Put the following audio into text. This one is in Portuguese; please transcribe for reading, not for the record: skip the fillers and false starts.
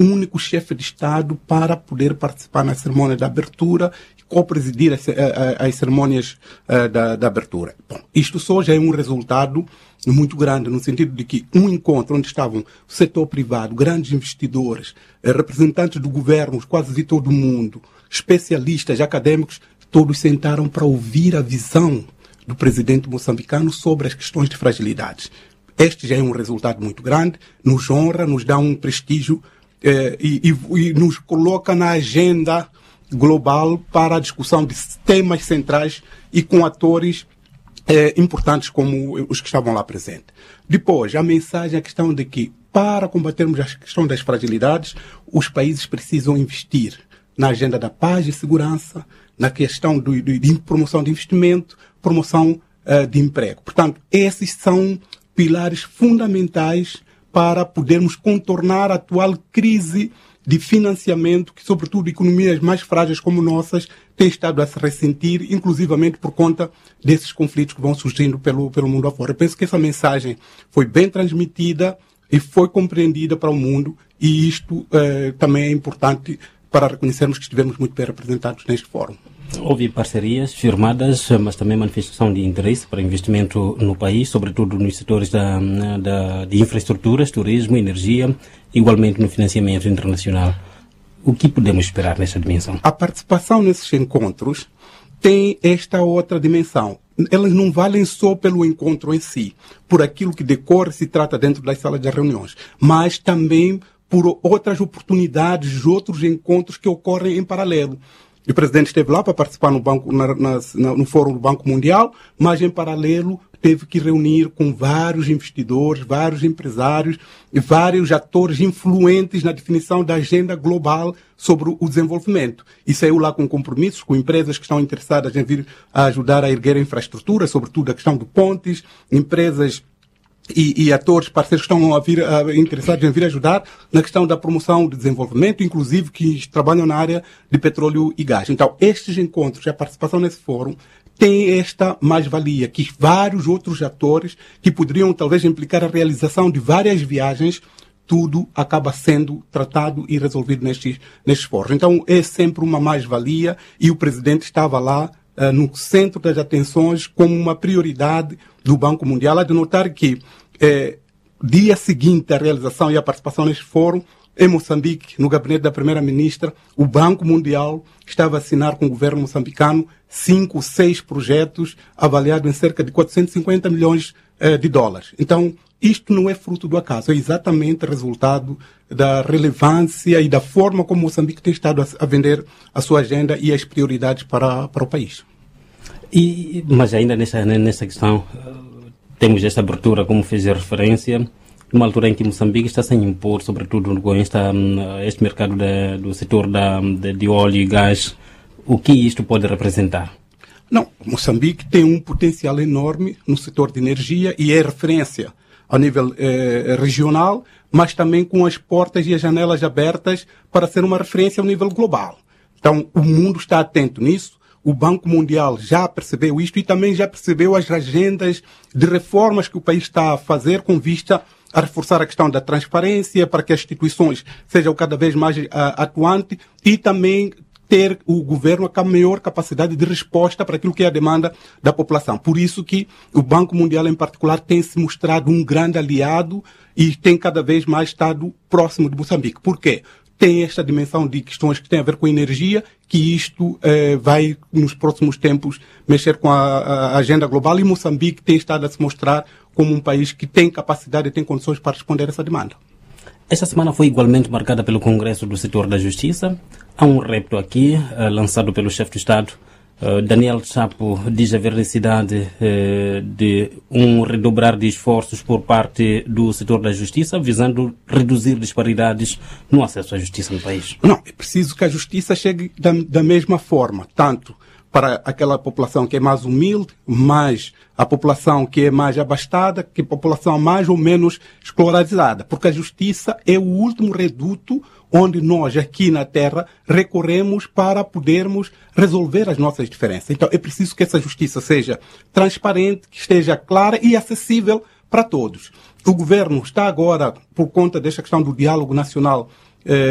único chefe de Estado para poder participar na cerimônia da abertura e co-presidir as cerimônias da abertura. Bom, isto só já é um resultado muito grande, no sentido de que um encontro onde estavam o setor privado, grandes investidores, representantes do governo, quase de todo o mundo, especialistas, acadêmicos, todos sentaram para ouvir a visão do presidente moçambicano sobre as questões de fragilidades. Este já é um resultado muito grande, nos honra, nos dá um prestígio e nos coloca na agenda global para a discussão de temas centrais e com atores importantes como os que estavam lá presentes. Depois, a mensagem, a questão de que para combatermos a questão das fragilidades, os países precisam investir na agenda da paz e segurança, na questão de promoção de investimento, promoção de emprego. Portanto, esses são pilares fundamentais para podermos contornar a atual crise de financiamento que, sobretudo, economias mais frágeis como nossas têm estado a se ressentir, inclusivamente por conta desses conflitos que vão surgindo pelo mundo afora. Eu penso que essa mensagem foi bem transmitida e foi compreendida para o mundo, e isto também é importante para reconhecermos que estivemos muito bem representados neste fórum. Houve parcerias firmadas, mas também manifestação de interesse para investimento no país, sobretudo nos setores de infraestruturas, turismo, energia, igualmente no financiamento internacional. O que podemos esperar nesta dimensão? A participação nesses encontros tem esta outra dimensão. Elas não valem só pelo encontro em si, por aquilo que decorre, se trata dentro das salas de reuniões, mas também por outras oportunidades, outros encontros que ocorrem em paralelo. O presidente esteve lá para participar no Fórum do Banco Mundial, mas em paralelo teve que reunir com vários investidores, vários empresários e vários atores influentes na definição da agenda global sobre o desenvolvimento. E saiu lá com compromissos com empresas que estão interessadas em vir a ajudar a erguer a infraestrutura, sobretudo a questão de pontes, empresas e atores, parceiros que estão interessados em vir ajudar na questão da promoção do desenvolvimento, inclusive que trabalham na área de petróleo e gás. Então, estes encontros e a participação nesse fórum tem esta mais-valia, que vários outros atores que poderiam talvez implicar a realização de várias viagens, tudo acaba sendo tratado e resolvido nestes fóruns. Então, é sempre uma mais-valia, e o presidente estava lá no centro das atenções como uma prioridade do Banco Mundial. Há de notar que dia seguinte à realização e à participação neste fórum, em Moçambique, no gabinete da primeira-ministra, o Banco Mundial estava a assinar com o governo moçambicano 5 ou 6 projetos avaliados em cerca de 450 milhões de dólares. Então, isto não é fruto do acaso, é exatamente resultado da relevância e da forma como Moçambique tem estado a vender a sua agenda e as prioridades para o país. Mas ainda nessa questão, temos esta abertura, como fez a referência, numa altura em que Moçambique está sem impor, sobretudo com este mercado do setor de óleo e gás. O que isto pode representar? Não, Moçambique tem um potencial enorme no setor de energia e é referência a nível regional, mas também com as portas e as janelas abertas para ser uma referência ao nível global. Então, o mundo está atento nisso. O Banco Mundial já percebeu isto e também já percebeu as agendas de reformas que o país está a fazer com vista a reforçar a questão da transparência para que as instituições sejam cada vez mais atuantes e também ter o governo a maior capacidade de resposta para aquilo que é a demanda da população. Por isso que o Banco Mundial, em particular, tem se mostrado um grande aliado e tem cada vez mais estado próximo de Moçambique. Por quê? Tem esta dimensão de questões que têm a ver com energia, que isto vai, nos próximos tempos, mexer com a agenda global, e Moçambique tem estado a se mostrar como um país que tem capacidade e tem condições para responder a essa demanda. Esta semana foi igualmente marcada pelo Congresso do Setor da Justiça. Há um repto aqui, lançado pelo chefe do Estado. Daniel Chapo diz haver necessidade de redobrar de esforços por parte do setor da justiça, visando reduzir disparidades no acesso à justiça no país. Não, é preciso que a justiça chegue da mesma forma, tanto para aquela população que é mais humilde, mais a população que é mais abastada, que a população mais ou menos escolarizada, porque a justiça é o último reduto onde nós, aqui na Terra, recorremos para podermos resolver as nossas diferenças. Então, é preciso que essa justiça seja transparente, que esteja clara e acessível para todos. O governo está agora, por conta desta questão do diálogo nacional